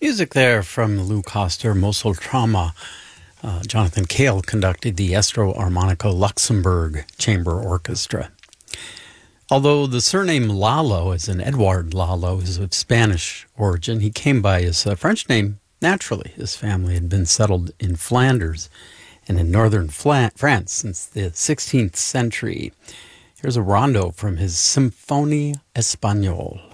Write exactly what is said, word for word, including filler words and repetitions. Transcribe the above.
Music there from Lou Coster, Mosel Trauma. Uh, Jonathan Cale conducted the Estro Armonico Luxembourg Chamber Orchestra. Although the surname Lalo, as in Edouard Lalo, is of Spanish origin, he came by his uh, French name naturally. His family had been settled in Flanders and in northern Fla- France since the sixteenth century. Here's a rondo from his Symphonie Espagnole.